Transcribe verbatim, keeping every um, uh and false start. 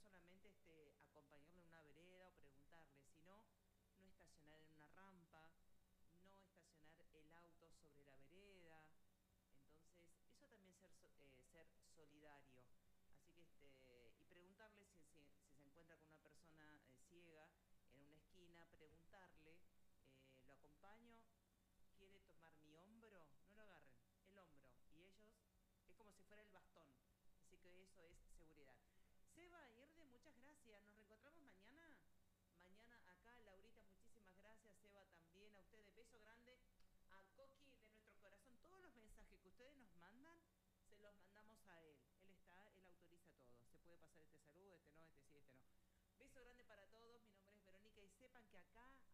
solamente este, acompañarlo en una vereda o preguntarle, sino no estacionar en una rampa, no estacionar el auto sobre la vereda. Entonces, eso también ser, eh, ser solidario. Así que, este, y preguntarle si, si, si se encuentra con una persona eh, ciega en una esquina, preguntarle, eh, ¿lo acompaño? ¿Quiere tomar mi hombro? No lo agarren, el hombro. Y ellos, es como si fuera el bastón. Así que eso es seguridad. Seba, Irde, muchas gracias. Nos reencontramos mañana. Mañana acá, Laurita, muchísimas gracias. Seba también, a ustedes. Beso grande. A Coqui de nuestro corazón. Todos los mensajes que ustedes nos mandan, se los mandamos a él. Él está, él autoriza todo. Se puede pasar este saludo, este no, este sí, este no. Beso grande para todos. Mi nombre es Verónica y sepan que acá